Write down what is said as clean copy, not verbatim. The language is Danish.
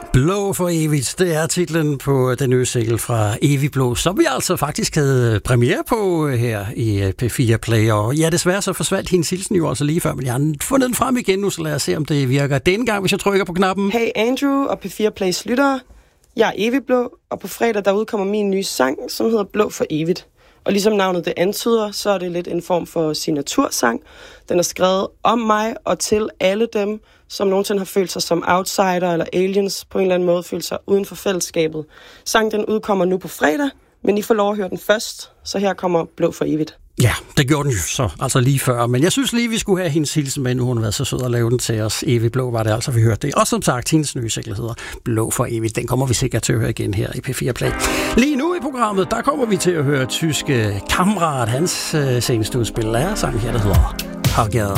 Blå for evigt, det er titlen på den nye single fra Evig Blå, som vi altså faktisk havde premiere på her i P4 Play. Og ja, desværre så forsvandt hendes hilsen jo altså lige før, men jeg har fundet den frem igen nu, så lad os se, om det virker denne gang, hvis jeg trykker på knappen. Hey Andrew og P4 Plays lyttere. Jeg er Evig Blå, og på fredag der udkommer min nye sang, som hedder Blå for evigt. Og ligesom navnet det antyder, så er det lidt en form for signatursang. Den er skrevet om mig og til alle dem, som nogensinde har følt sig som outsider eller aliens, på en eller anden måde følt sig uden for fællesskabet. Sangen den udkommer nu på fredag, men I får lov at høre den først, så her kommer Blå for evigt. Ja, det gjorde den jo så, altså lige før. Men jeg synes lige, vi skulle have hendes hilsen med, nu hun har været så sød at lave den til os. Evig Blå var det altså, vi hørte det. Og som sagt, hendes nye single hedder Blå for evigt. Den kommer vi sikkert til at høre igen her i P4 Play. Lige nu i programmet, der kommer vi til at høre tyske Kammerat. Hans seneste udspil er sang her, der hedder Hagger.